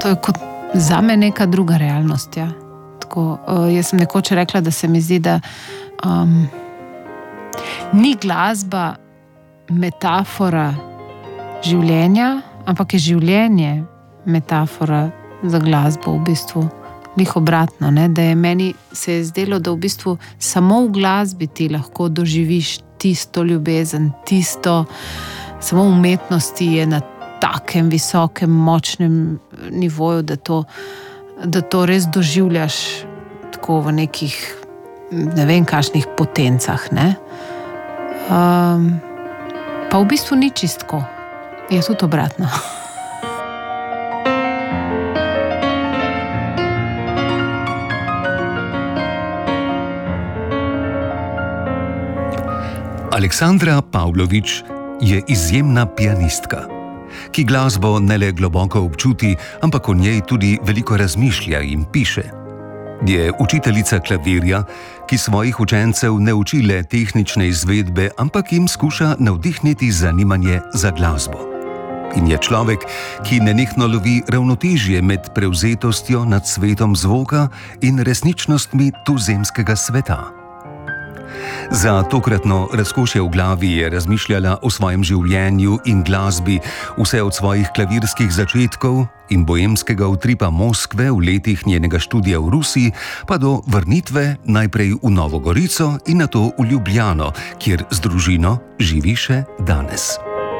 To je kot zame neka druga realnost, ja. Tako, jaz sem nekoč rekla, da se mi zdi, da ni glasba metafora življenja, ampak je življenje metafora za glasbo v bistvu. Lih obratno, ne? Da je meni se je zdelo, da v bistvu samo v glasbi ti lahko doživiš tisto ljubezen, tisto, samo v umetnosti je na takem visokem, močnem nivoju, da to res doživljaš tako v nekih, ne vem, kakšnih potencah, ne? Pa v bistvu ni čistko. Je tudi obratno. Aleksandra Pavlović je izjemna pianistka, ki glasbo ne le globoko občuti, ampak o njej tudi veliko razmišlja in piše. Je učiteljica klavirja, ki svojih učencev ne uči le tehnične izvedbe, ampak jim skuša navdihniti zanimanje za glasbo. In je človek, ki nenehno lovi ravnotežje med prevzetostjo nad svetom zvoka in resničnostmi tuzemskega sveta. Za tokratno razkošje v glavi je razmišljala o svojem življenju in glasbi, vse od svojih klavirskih začetkov in boemskega utripa Moskve v letih njenega študija v Rusiji, pa do vrnitve najprej v Novo Gorico in nato v Ljubljano, kjer z družino živi še danes.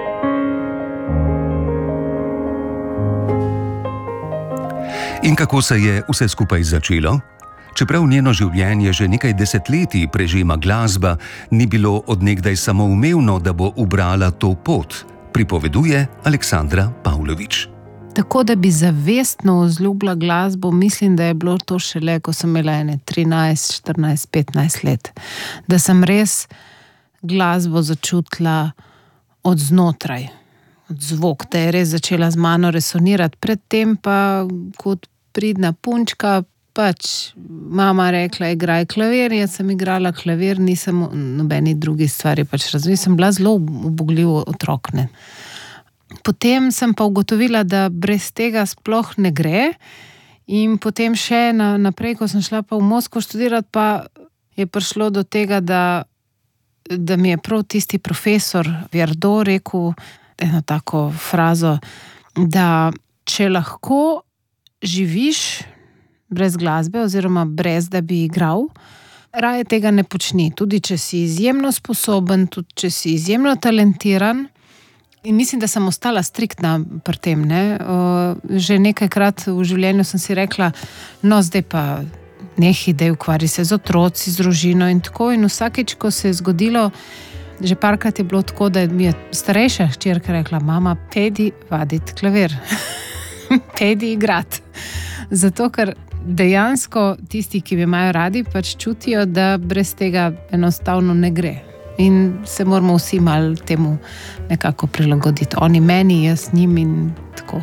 In kako se je vse skupaj začelo? Čeprav njeno življenje že nekaj desetletij prežema glasba, ni bilo od nekdaj samoumevno, da bo ubrala to pot, pripoveduje Aleksandra Pavlović. Tako, da bi zavestno vzljubila glasbo, mislim, da je bilo to šele, ko sem imela 13, 14, 15 let. Da sem res glasbo začutila od znotraj, od zvok, da je res začela z mano resonirati. Predtem pa kot pridna punčka, pač mama rekla, igraj klavir, jaz sem igrala klavir, nisem nobeni drugi stvari pač razumela, sem bila zelo ubogljiv otrok, ne. Potem sem pa ugotovila, da brez tega sploh ne gre in potem še naprej, ko sem šla pa v Moskvo študirati, pa je prišlo do tega, da mi je prav tisti profesor Vjerdo rekel eno tako frazo, da če lahko živiš brez glasbe oziroma brez, da bi igral, raje tega ne počni. Tudi če si izjemno sposoben, tudi če si izjemno talentiran. In mislim, da sem ostala striktna pri tem, ne. Že nekajkrat v življenju sem si rekla, no zdaj pa nehi, daj ukvari se z otroci, z družino in tako. In vsakič, ko se je zgodilo, že parkrat je bilo tako, da mi je starejša hčerka rekla, mama, pejdi vaditi klavir. Pejdi igrati. Zato, ker dejansko tisti, ki me imajo radi, pač čutijo, da brez tega enostavno ne gre. In se moramo vsi malo temu nekako prilagoditi. Oni meni, jaz njim in tako.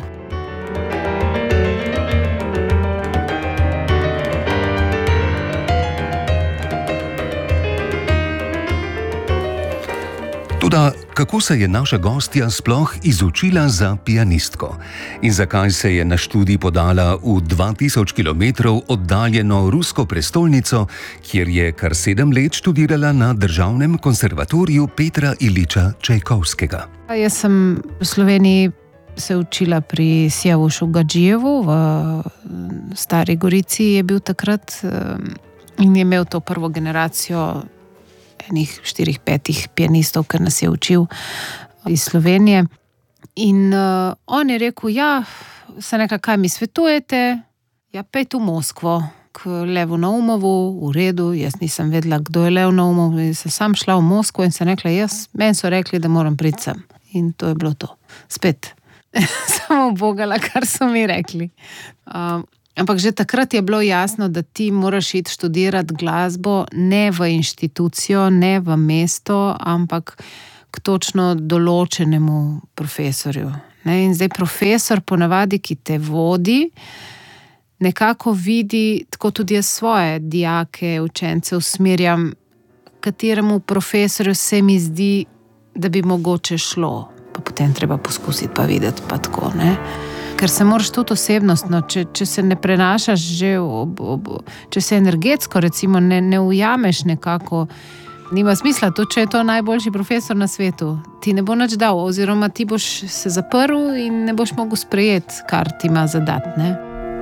Toda kako se je naša gostja sploh izučila za pianistko in zakaj se je na študij podala v 2000 kilometrov oddaljeno rusko prestolnico, kjer je kar 7 let študirala na Državnem konservatoriju Petra Iliča Čajkovskega. Jaz sem v Sloveniji se učila pri Sijavušu Gadžijevu, v Stari Gorici je bil takrat in je imel to prvo generacijo enih 4-5 pianistov, ker nas je učil iz Slovenije. In on je rekel, ja, se nekaj, kaj mi svetujete? Ja, pejte v Moskvo, k Levu Naumovu, v redu, jaz nisem vedela, kdo je Lev Naumov, sem sam šla v Moskvo in se rekla, meni so rekli, da moram priti sem. In to je bilo to. Spet. Samo bogala, kar so mi rekli. Ampak že takrat je bilo jasno, da ti moraš iti študirati glasbo ne v inštitucijo, ne v mesto, ampak k točno določenemu profesorju. In zdaj profesor ponavadi, ki te vodi, nekako vidi, tako tudi jaz svoje dijake, učence usmerjam, kateremu profesorju se mi zdi, da bi mogoče šlo. Pa potem treba poskusiti pa videti, pa tako, ne. Ker se moraš tudi osebnostno, če se ne prenašaš že, če se energetsko recimo ne ujameš nekako, nima smisla, to, če je to najboljši profesor na svetu, ti ne bo nič dal, oziroma ti boš se zaprl in ne boš mogel sprejeti, kar ti ima zadat, ne.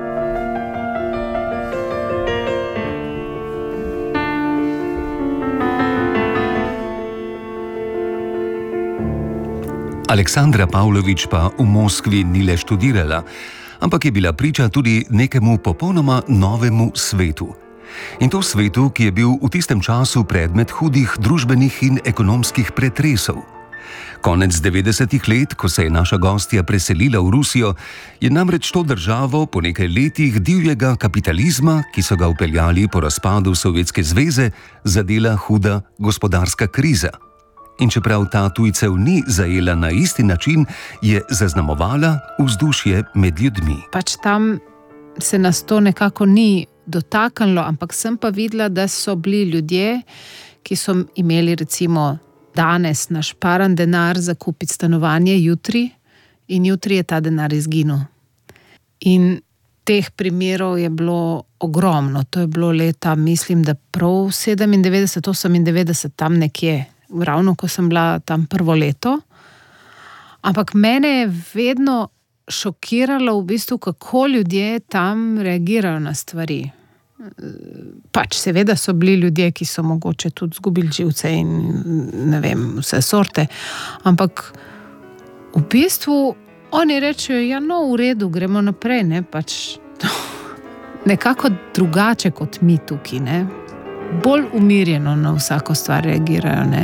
Aleksandra Pavlović pa v Moskvi ni le študirala, ampak je bila priča tudi nekemu popolnoma novemu svetu. In to svetu, ki je bil v tistem času predmet hudih družbenih in ekonomskih pretresov. Konec 90-ih let, ko se je naša gostja preselila v Rusijo, je namreč to državo po nekaj letih divjega kapitalizma, ki so ga vpeljali po razpadu Sovjetske zveze, zadela huda gospodarska kriza. In čeprav ta tujcev ni zajela na isti način, je zaznamovala vzdušje med ljudmi. Pač tam se nas to nekako ni dotaknilo, ampak sem pa videla, da so bili ljudje, ki so imeli recimo danes našparan denar za kupiti stanovanje, jutri je ta denar izginil. In teh primerov je bilo ogromno. To je bilo leta, mislim, da prav 97, 98, tam nekje. Ravno, ko sem bila tam prvo leto. Ampak mene je vedno šokiralo v bistvu, kako ljudje tam reagirajo na stvari. Pač seveda so bili ljudje, ki so mogoče tudi zgubili živce in ne vem, vse sorte. Ampak v bistvu oni rečejo, ja no, v redu, gremo naprej, ne, pač nekako drugače kot mi tukaj, ne. Bolj umirjeno na vsako stvar reagirajo, ne.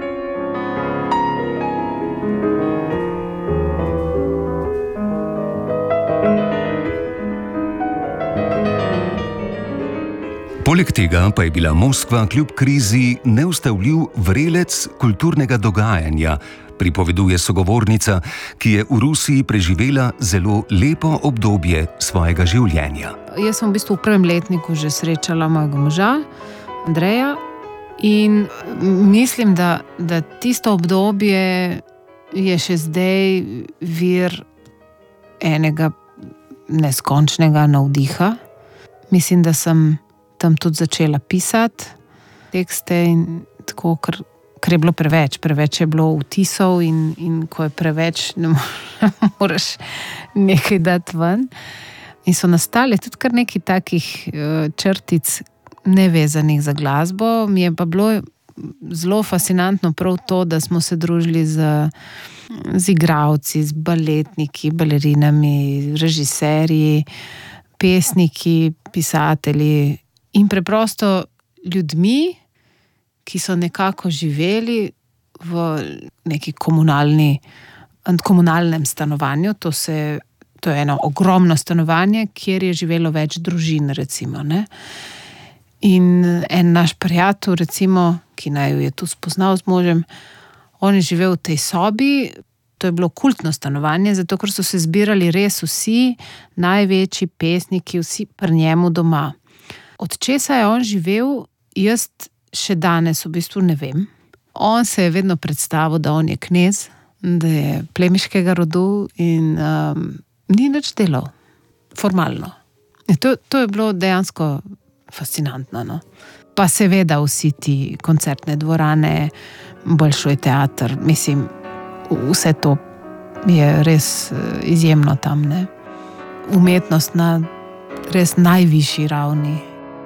Poleg tega pa je bila Moskva kljub krizi neustavljiv vrelec kulturnega dogajanja, pripoveduje sogovornica, ki je v Rusiji preživela zelo lepo obdobje svojega življenja. Jaz sem v bistvu v prvem letniku že srečala mojega moža, Andreja, in mislim, da tisto obdobje je še zdaj vir enega neskončnega navdiha. Mislim, da sem tam tudi začela pisati tekste in tako, ker je bilo preveč je bilo vtisov in ko je preveč, ne moreš nekaj dati ven. In so nastale tudi kar nekaj takih črtic, nevezanih za glasbo. Mi je pa bilo zelo fascinantno prav to, da smo se družili z igralci, z baletniki, balerinami, režiserji, pesniki, pisatelji in preprosto ljudmi, ki so nekako živeli v neki komunalnem stanovanju. To je eno ogromno stanovanje, kjer je živelo več družin, recimo, ne. In en naš prijatelj, recimo, ki naj jo je tu spoznal z možem, on je živel v tej sobi. To je bilo kultno stanovanje, zato ker so se zbirali res vsi največji pesniki, vsi pri njemu doma. Od česa je on živel, jaz še danes v bistvu ne vem. On se je vedno predstavil, da on je knez, da je plemiškega rodu in ni nič delal, formalno. To je bilo dejansko fascinantno, no. Pa seveda vsi ti koncertne dvorane, Bolšoj teater, mislim, vse to je res izjemno tam, ne. Umetnost na res najvišji ravni.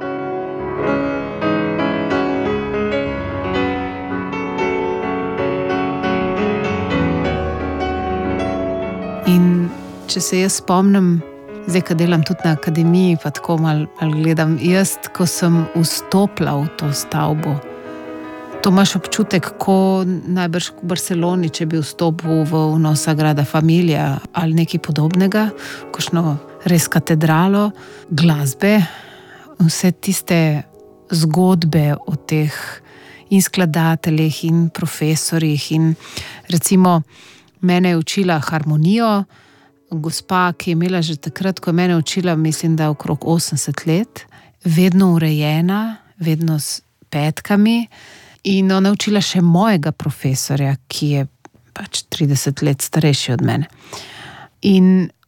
In če se jaz spomnim, zdaj, ko delam tudi na akademiji, pa tako malo gledam, jaz, ko sem vstopila v to stavbo, to imaš občutek, ko najbrž v Barceloni, če bi vstopil v Sagrada Familia ali nekaj podobnega, kakšno res katedralo glasbe, vse tiste zgodbe o teh in skladateljih in profesorjih in recimo mene je učila harmonijo, gospa, ki je imela že takrat, ko je mene učila, mislim, da okrog 80 let, vedno urejena, vedno s petkami in ona učila še mojega profesorja, ki je pač 30 let starejši od mene. In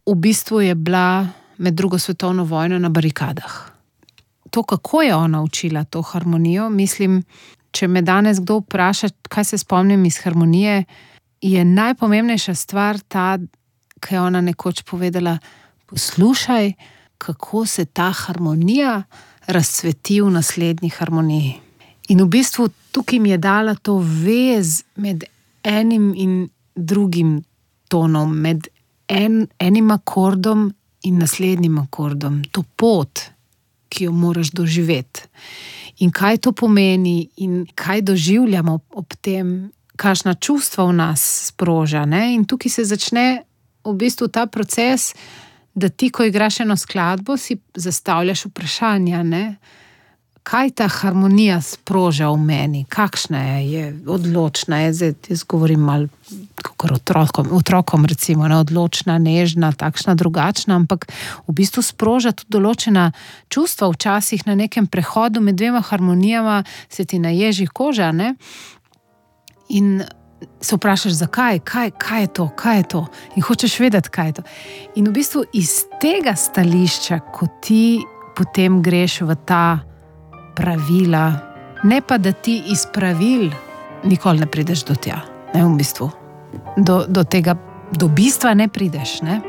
v bistvu je bila med drugo svetovno vojno na barikadah. To, kako je ona učila to harmonijo, mislim, če me danes kdo vpraša, kaj se spomnim iz harmonije, je najpomembnejša stvar ta, ki je ona nekoč povedala, poslušaj, kako se ta harmonija razcveti v naslednji harmoniji. In v bistvu tukaj mi je dala to vez med enim in drugim tonom, med enim akordom in naslednjim akordom. To pot, ki jo moraš doživeti. In kaj to pomeni in kaj doživljamo ob tem, kakšna čustva v nas sproža. Ne? In tukaj se začne v bistvu ta proces, da ti, ko igraš eno skladbo, si zastavljaš vprašanja, ne? Kaj ta harmonija sproža v meni, kakšna je odločna, zdaj jaz govorim malo kakor otrokom recimo, ne, odločna, nežna, takšna, drugačna, ampak v bistvu sproža tudi določena čustva, včasih na nekem prehodu med dvema harmonijama se ti naježi koža, ne? In se vprašaš, zakaj, kaj je to? In hočeš vedeti, kaj je to. In v bistvu iz tega stališča, ko ti potem greš v ta pravila, ne pa da ti iz pravil nikoli ne prideš do tja, ne, v bistvu. Do tega, do bistva ne prideš, ne.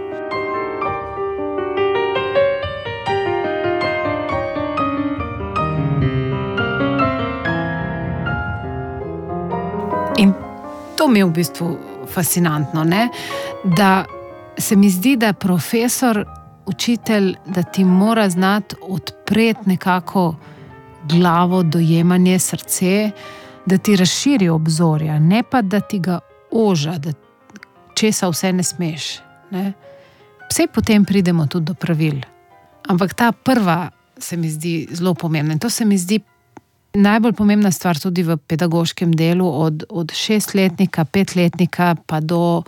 In to mi je v bistvu fascinantno, ne, da se mi zdi, da profesor, učitelj, da ti mora znati odpreti nekako glavo, dojemanje, srce, da ti razširi obzorja, ne pa da ti ga oža, da česa vse ne smeš. Ne? Vse potem pridemo tudi do pravil. Ampak ta prva se mi zdi zelo pomembna. In to se mi zdi najbolj pomembna stvar tudi v pedagoškem delu od 6-letnika, 5-letnika pa do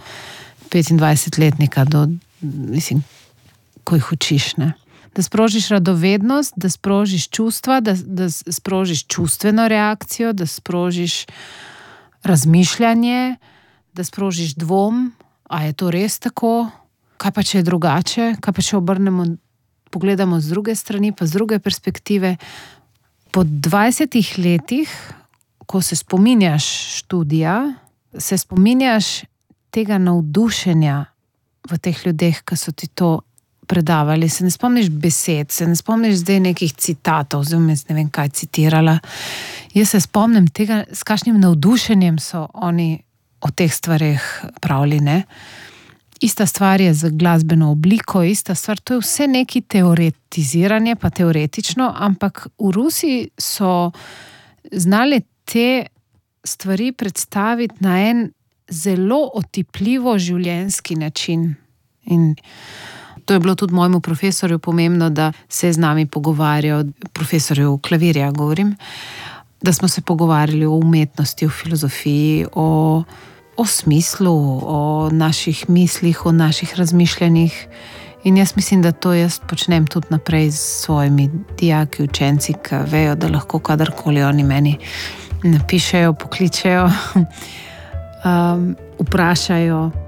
25-letnika, mislim, ko jih učiš, ne. Da sprožiš radovednost, da sprožiš čustva, da sprožiš čustveno reakcijo, da sprožiš razmišljanje, da sprožiš dvom, a je to res tako, kaj pa če je drugače, kaj pa če pogledamo z druge strani, pa z druge perspektive. Po 20 letih, ko se spominjaš študija, se spominjaš tega navdušenja v teh ljudeh, ki so ti to predavali, se ne spomniš besed, se ne spomniš zdaj nekih citatov, oziroma ne vem kaj citirala. Jaz se spomnim tega, s kakšnim navdušenjem so oni o teh stvareh pravili, ne. Ista stvar je z glasbeno obliko, ista stvar, to je vse neki teoretiziranje, pa teoretično, ampak v Rusiji so znali te stvari predstaviti na en zelo otipljivo življenjski način. In to je bilo tudi mojemu profesorju pomembno, da se z nami pogovarjal, profesorju klavirja govorim, da smo se pogovarjali o umetnosti, o filozofiji, o smislu, o naših mislih, o naših razmišljanjih. In jaz mislim, da to jaz počnem tudi naprej s svojimi dijaki, učenci, ki vejo, da lahko kadarkoli oni meni napišejo, pokličejo, vprašajo.